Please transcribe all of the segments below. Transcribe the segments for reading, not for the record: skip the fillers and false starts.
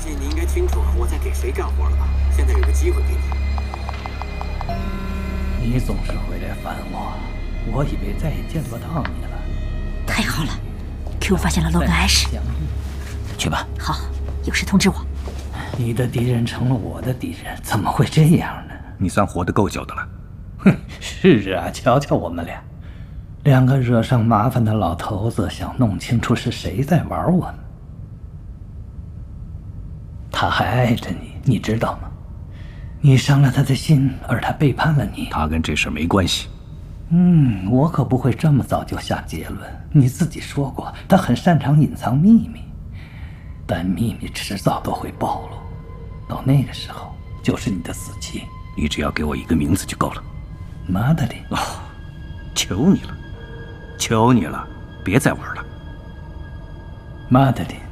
计你应该清楚我在给谁干活了吧？现在有个机会给你。 你总是回来烦我，我以为再也见不到你了。 太好了 ，Q 发现了 Logan Ash。 去吧。 好，有事通知我。 你的敌人成了我的敌人，怎么会这样呢？ 你算活得够久的了。 哼，是啊，瞧瞧我们俩，两个惹上麻烦的老头子，想弄清楚是谁在玩我们。他还爱着你，你知道吗？你伤了他的心，而他背叛了你。 他跟这事没关系。 我可不会这么早就下结论。你自己说过，他很擅长隐藏秘密，但秘密迟早都会暴露，到那个时候就是你的死期。 你只要给我一个名字就够了。 马德琳。 哦，求你了，求你了，别再玩了。 马德琳，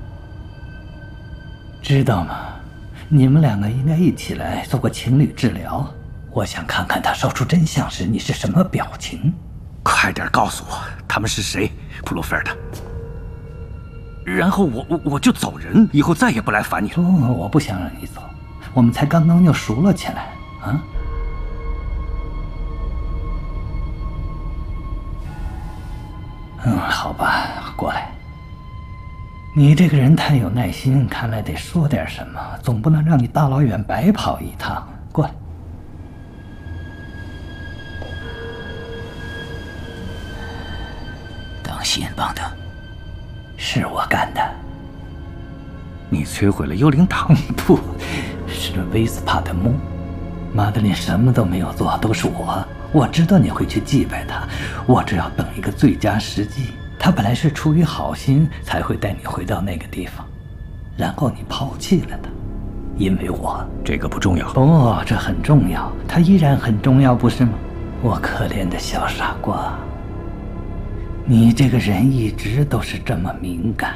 知道吗？你们两个应该一起来做个情侣治疗。我想看看他说出真相时你是什么表情。 快点告诉我他们是谁，普鲁菲尔德。然后我就走人，以后再也不来烦你了。 我不想让你走，我们才刚刚又熟了起来啊。好吧，过来。你这个人太有耐心，看来得说点什么，总不能让你大老远白跑一趟。过来。 当心，邦德。 是我干的。 你摧毁了幽灵党？ 不，是威斯帕的墓。马德琳什么都没有做，都是我。我知道你会去祭拜他，我只要等一个最佳时机。他本来是出于好心才会带你回到那个地方，然后你抛弃了他，因为我。 这个不重要。 不，这很重要，它依然很重要，不是吗？我可怜的小傻瓜，你这个人一直都是这么敏感。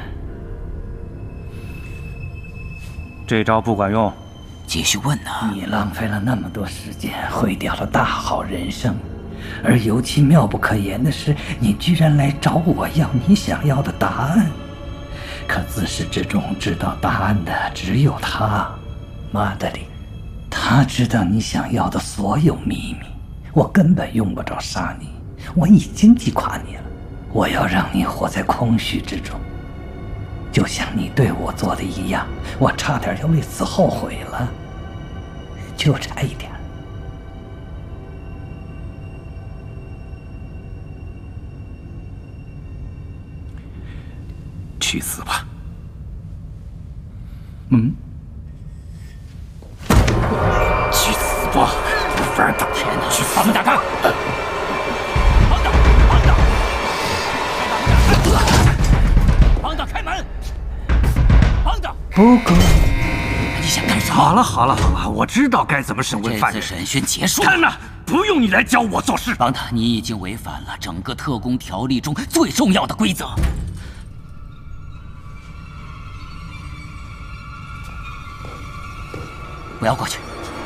这招不管用。 继续问啊！ 你浪费了那么多时间，毁掉了大好人生，而尤其妙不可言的是，你居然来找我要你想要的答案。可自始至终知道答案的只有他，马德琳。他知道你想要的所有秘密，我根本用不着杀你，我已经击垮你了。我要让你活在空虚之中，就像你对我做的一样，我差点要为此后悔了，就差一点。 去死吧！去死吧！不然打开，去把门打开！ 邦德，开门！邦德， 不可！ 你想干什么？ 好了好了好了，我知道该怎么审问犯人。 这次审讯结束。 看呐，不用你来教我做事。 邦德，你已经违反了整个特工条例中最重要的规则。不要过去。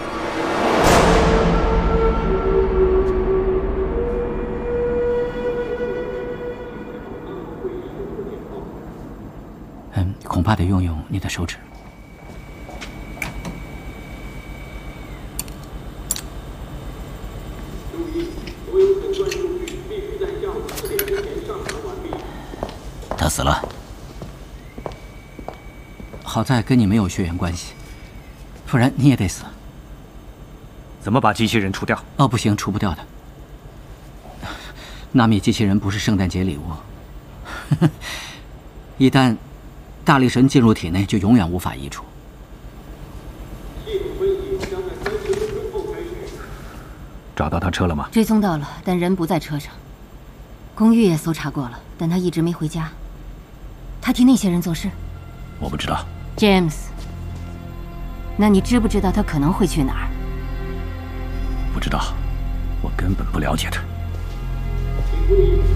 恐怕得用你的手指。他死了。好在跟你没有血缘关系，不然你也得死。 怎么把机器人除掉？ 哦，不行，除不掉的。纳米机器人不是圣诞节礼物，一旦大力神进入体内，就永远无法移除。 找到他车了吗？ 追踪到了，但人不在车上。公寓也搜查过了，但他一直没回家。他替那些人做事？ 我不知道。 James， 那你知不知道他可能会去哪儿？ 不知道，我根本不了解他。